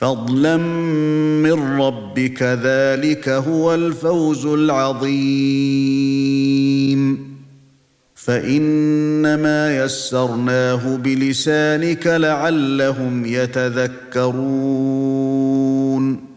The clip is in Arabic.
فضلا من ربك ذلك هو الفوز العظيم فإنما يسرناه بلسانك لعلهم يتذكرون